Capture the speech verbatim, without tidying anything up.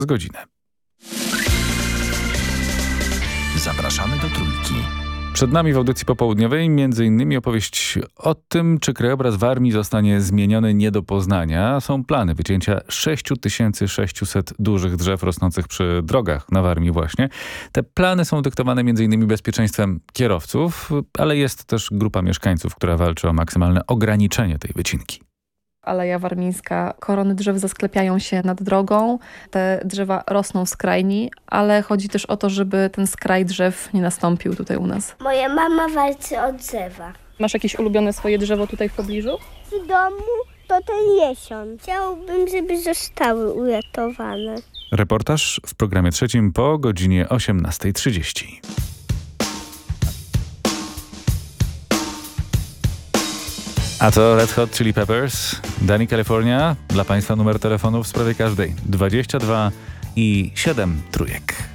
z godzinę. Zapraszamy do Trójki. Przed nami w audycji popołudniowej między innymi opowieść o tym, czy krajobraz Warmii zostanie zmieniony nie do poznania. Są plany wycięcia sześć tysięcy sześćset dużych drzew rosnących przy drogach na Warmii właśnie. Te plany są dyktowane między innymi bezpieczeństwem kierowców, ale jest też grupa mieszkańców, która walczy o maksymalne ograniczenie tej wycinki. Aleja Warmińska, korony drzew zasklepiają się nad drogą, te drzewa rosną w skrajni, ale chodzi też o to, żeby ten skraj drzew nie nastąpił tutaj u nas. Moja mama walczy o drzewa. Masz jakieś ulubione swoje drzewo tutaj w pobliżu? W domu to ten jesion. Chciałbym, żeby zostały uratowane. Reportaż w programie trzecim po godzinie osiemnastej trzydzieści. A to Red Hot Chili Peppers, Dani California. Dla Państwa numer telefonu w sprawie każdej. dwadzieścia dwa i siedem trójek.